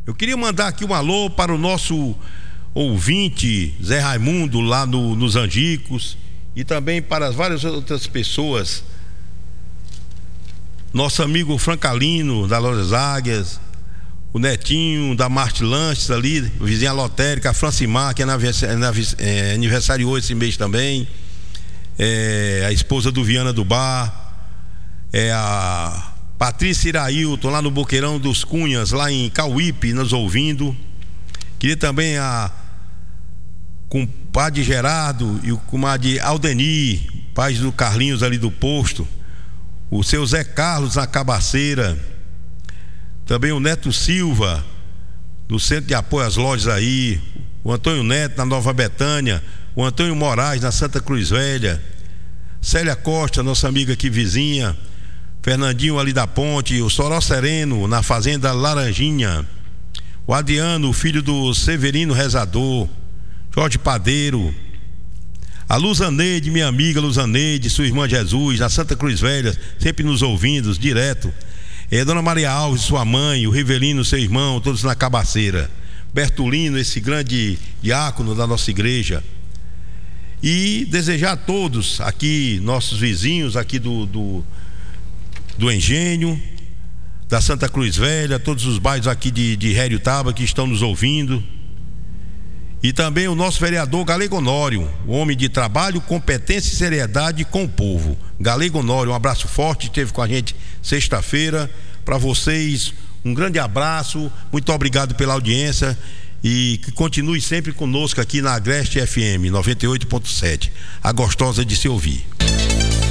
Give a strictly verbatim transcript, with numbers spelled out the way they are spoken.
Eu queria mandar aqui um alô para o nosso ouvinte Zé Raimundo lá no, nos Angicos, e também para várias outras pessoas. Nosso amigo Francalino da Lojas Águias, o Netinho da Marte Lanches ali, vizinha lotérica, a Francimar, que é, na, na, é, aniversariou esse mês também, é, a esposa do Viana do Bar, é a Patrícia Irailton lá no Boqueirão dos Cunhas, lá em Cauípe, nos ouvindo. Queria também a compadre Gerardo e o comadre Aldenir, pais do Carlinhos ali do posto, o seu Zé Carlos na Cabaceira, também o Neto Silva do Centro de Apoio às Lojas aí, o Antônio Neto na Nova Betânia, o Antônio Moraes na Santa Cruz Velha, Célia Costa, nossa amiga aqui vizinha, Fernandinho ali da Ponte, o Soró Sereno na Fazenda Laranjinha, o Adriano, o filho do Severino Rezador, Jorge Padeiro, a Luzaneide, minha amiga Luzaneide, sua irmã Jesus, na Santa Cruz Velha, sempre nos ouvindo, direto. É, Dona Maria Alves, sua mãe, o Rivelino, seu irmão, todos na Cabaceira. Bertolino, esse grande diácono da nossa igreja. E desejar a todos aqui, nossos vizinhos aqui do, do, do Engenho, da Santa Cruz Velha, todos os bairros aqui de, de Heriotaba que estão nos ouvindo. E também o nosso vereador Galego Honório, o homem de trabalho, competência e seriedade com o povo. Galego Honório, um abraço forte, esteve com a gente sexta-feira. Para vocês, um grande abraço, muito obrigado pela audiência e que continue sempre conosco aqui na Agreste F M noventa e oito ponto sete, a gostosa de se ouvir.